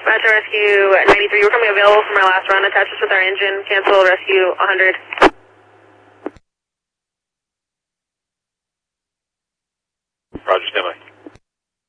Roger, rescue 93. We're coming available from our last run. Attach us with our engine. Cancel rescue 100.